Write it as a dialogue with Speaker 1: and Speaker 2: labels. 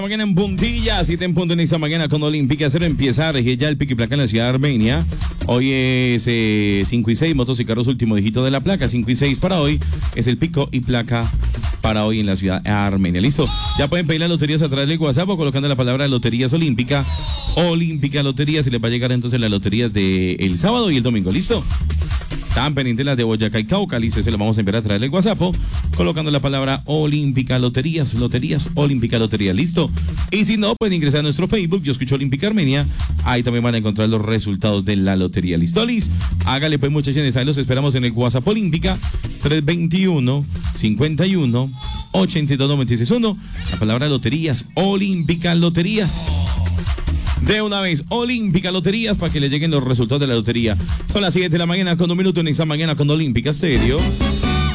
Speaker 1: Mañana en puntilla, 7 en punto en esta mañana con Olímpica. Cero empieza a regir ya el pico y placa en la ciudad de Armenia. Hoy es 5 y 6, motos y carros, último dígito de la placa. 5 y 6 para hoy es el pico y placa para hoy en la ciudad de Armenia. ¿Listo? Ya pueden pedir las loterías a través del WhatsApp o colocando la palabra Loterías Olímpica. Olímpica Loterías, y les va a llegar entonces las loterías del sábado y el domingo. ¿Listo? Están pendientes las de Boyacá y Cauca, listo, se lo vamos a enviar a través del WhatsApp, colocando la palabra Olímpica Loterías, Olímpica Lotería, listo. Y si no, pueden ingresar a nuestro Facebook, Yo Escucho Olímpica Armenia, ahí también van a encontrar los resultados de la lotería, listo, Liz. Hágale pues, muchachos, ahí los esperamos en el WhatsApp Olímpica, 321-51-82-961, la palabra Loterías, Olímpica Loterías. De una vez, Olímpica Loterías, para que le lleguen los resultados de la lotería. Son las 7 de la mañana con 1 minuto en esta mañana con Olímpica Stereo.